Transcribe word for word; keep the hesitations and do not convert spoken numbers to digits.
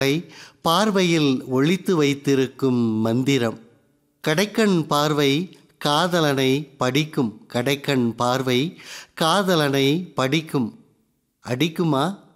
பார்வையில் ஒளித்து வைத்திருக்கும் மந்திரம். கடைக்கண் பார்வை காதலனை படிக்கும். கடைக்கண் பார்வை காதலனை படிக்கும். அடிக்குமா?